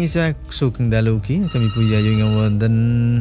Sak sugeng dalu ugi kami Ibu Yayu ing wonten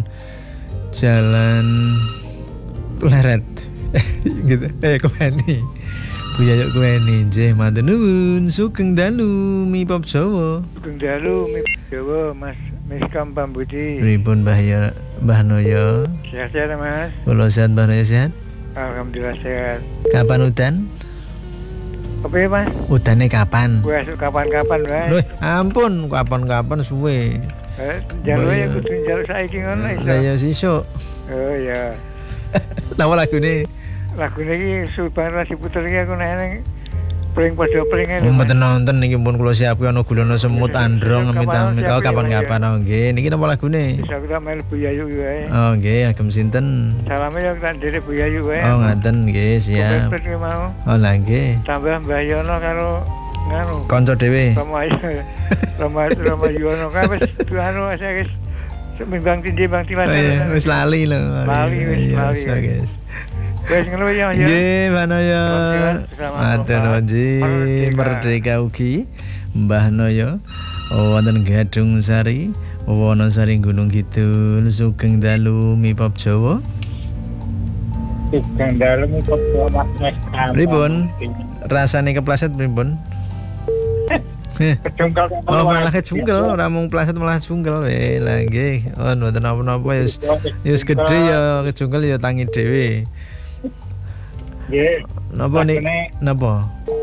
Jalan Pleret. Gitu. Kuweni. Bu Yayu kuweni nggih matur nuwun sugeng dalu mi pop Jawa. Sugeng dalu mi pop Jawa Mas Miskam Pambudi. Pripun Mbah Noyo? Sehat-sehat Mas. Kula sehat Mbah Noyo sehat? Alhamdulillah sehat. Kapan udan? Apa ya Mas? Udane kapan? Wes kapan-kapan Mas. Loh, ampun kapan-kapan suwe. Jalur ya kudu jalur saiki ngono iso. Lah ya sesuk. Oh ya. Napa lagune? Lagune iki Sulban Rasi Puter iki aku nek pring padha pringe lho. Mboten nonton niki pun kula siapke ana gulana semut androng amit-amit. Oh kapan-kapan nggih. Niki napa lagune? Bisa kita melu Bu Yayu wae. Oh nggih, agem sinten? Salame ya tak ndherek Bu Yayu wae. Oh ngaten nggih, siap. Oh lah nggih. Tambah Mbah Yono karo nganu. Kanca dhewe. Rama Yono ka wis anu wis semimbang tindi bang tiwas. Wis lali lho. Lali wis. Wes ngono ya. Nggih, Mbah Noyo. Matur nuwun merdeka ugi Mbah Noyo. Wonten Gadung Sari, Wonosari Gunung Kidul, sugeng dalu mi pop Jawa. Sugeng dalu mi pop Jawa Mas. Pripun? Rasane kepleset pripun? Kejungkel. Oh, malah kejungkel, ora mung pleset malah jungkel. Lah nggih, wonten napa-napa ya wis gedhe ya kejungkel ya tangi dhewe. Nggih. Napa nih? Napa?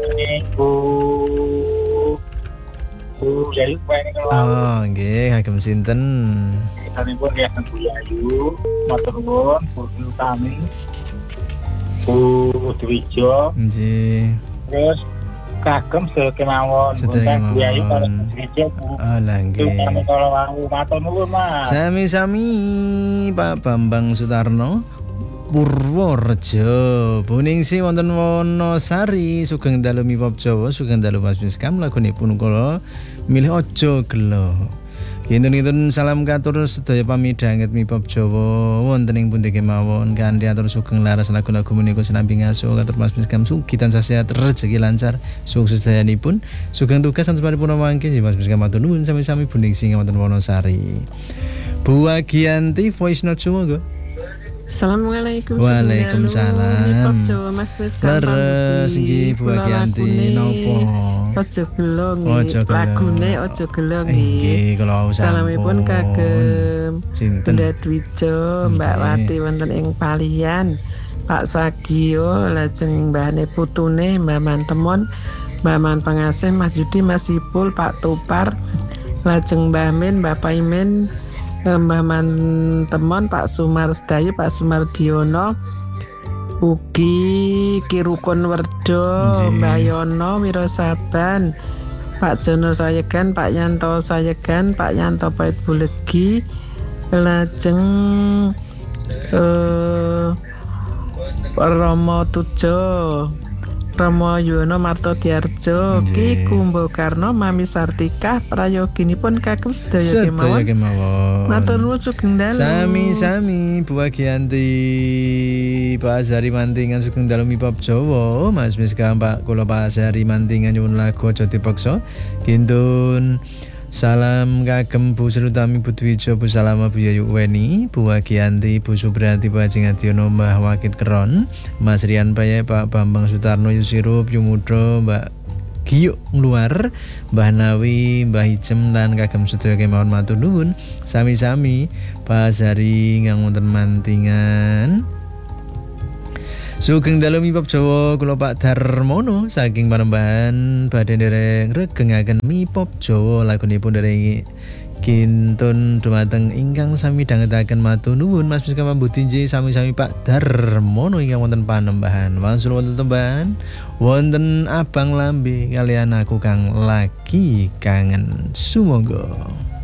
Bu Yayu pengen kalau. Oh, nggih, kagem sinten? Sanipun riyasan Bu Yayu, matur nuwun, Bu kami. Bu Dwijo. Nggih. Terus kagem sekemawon Bu Yayu karo Dwijo. Oh, lah nggih. Kalau mau matur nuwun, Mas. Sami-sami Pak Bambang Sutarno. Purworejo Buningsi wonten Wonosari sugeng dalu mi pop Jawa sugeng dalu Mas Miskam lagunipun kula milih aja gelo. Kinten-kinten salam katur sedaya pamidhanget mi pop Jawa wonten ing pundi kemawon kanthi atur sugeng laras lagu-lagu menika sinambi ngaso katur Mas Miskam sugih tansah sehat rejeki lancar sukses sedayanipun sugeng tugas sampun paripurna mangke Mas Miskam matur nuwun sami-sami Buningsi wonten Wonosari. Bu Agianti voice note sumangga. Assalamualaikum. Waalaikumsalam. Jawa Mas Miskam. Leres nggih Bu Agianti napa? Aja gelo nggih. Lagune aja gelo nggih. Nggih kula sampun. Salamipun kagem sinten? Bunda Dwijo, Mbak Wati wonten ing Palian. Pak Sagio lajeng mbahne putune Mbak Mantemon, Mbak Man Pengasih, Mas Yudi, Mas Ipul, Pak Tupar, lajeng Mbah Min, Mbak Paimin, Mbah Mantemon, Pak Sumar Sedayu, Pak Sumardiono, ugi Kirukun Werdo, Mbah Yono Wirosaban, Pak Jono Sayegan, Pak Yanto Sayegan, Pak Yanto Pait Bulegi, lajeng Romo Tujo, Romo Yono Marto Diarjo, Ki Kumbakarna, Mami Sartika, prayoginipun kagem sedaya kemawon. Matur nuwun sugeng dalu. Sami-sami Bu Agianti, Pak Azari Mantingan sugeng dalu mi pop Jawa, Mas Miskam Pak kula Pak Azari Mantingan nyuwun lagu aja dipaksa. Kintun salam kagem Bu Srutami, Bu Dwijo, Bu Salama, Bu Yayu Weni, Bu Agianti, Bu Subriyanti, Bu Ajeng Adiono, Mbah Wakit Keron, Mas Rian Paye, Pak Bambang Sutarno, Yusirup, Yumudro, Mbak Giyuk Ngluar, Mbah Nawi, Mbah Hijem lan kagem sedaya kemawon matur nuwun. Sami-sami Pak Azari ingkang wonten Mantingan. Sugeng dalu mi pop Jawa kula Pak Darmono saking Panembahan badhe ndereng regengaken mi pop Jawa lagunipun dereng kintun dumateng ingkang sami dhangetaken matur nuwun Mas Miskam Pambudi sami-sami Pak Darmono ingkang wonten Panembahan. Wangsul wonten tembahan wonten Abang Lambe kalian aku kang lagi kangen sumangga.